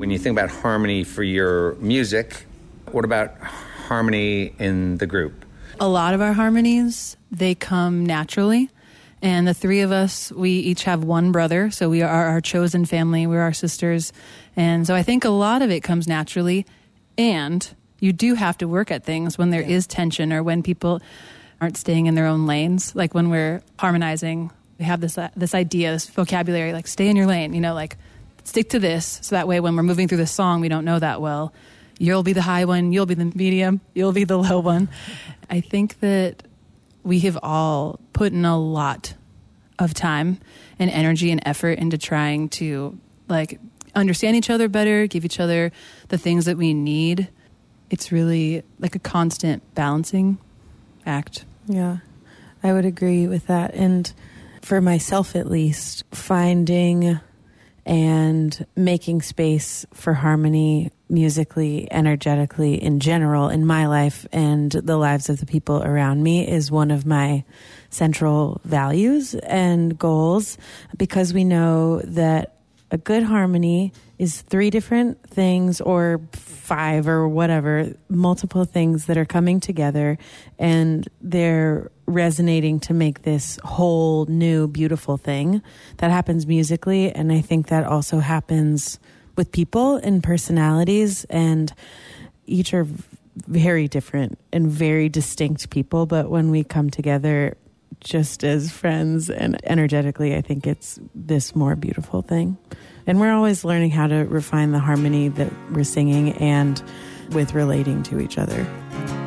When you think about harmony for your music, what about harmony in the group? A lot of our harmonies, they come naturally. And the three of us, we each have one brother. So we are our chosen family. We're our sisters. And so I think a lot of it comes naturally. And you do have to work at things when there is tension or when people aren't staying in their own lanes. Like when we're harmonizing, we have this idea, this vocabulary, like stay in your lane, like stick to this. So that way when we're moving through the song we don't know that well, you'll be the high one, you'll be the medium, you'll be the low one. I think that we have all put in a lot of time and energy and effort into trying to understand each other better, give each other the things that we need. It's really like a constant balancing act. Yeah, I would agree with that. And for myself, at least, finding and making space for harmony musically, energetically, in general, in my life and the lives of the people around me is one of my central values and goals, because we know that a good harmony is 3 different things or 5 or whatever, multiple things that are coming together and they're resonating to make this whole new beautiful thing that happens musically. And I think that also happens with people and personalities, and each are very different and very distinct people. But when we come together just as friends and energetically, I think it's this more beautiful thing. And we're always learning how to refine the harmony that we're singing and with relating to each other.